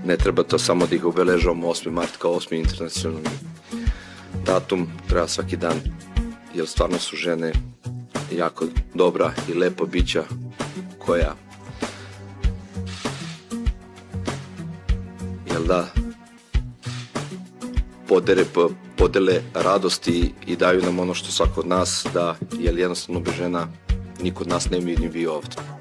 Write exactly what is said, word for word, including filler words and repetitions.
ne treba to samo da ih obeležavamo osmi mart kao osmi internacionalni datum, treba svaki dan, jer stvarno su žene jako dobra i lepa bića koja jel da podere, podele radosti i daju nam ono što svako od nas da, jer jednostavno bez žena niko od nas ne bi ni bio ovdje.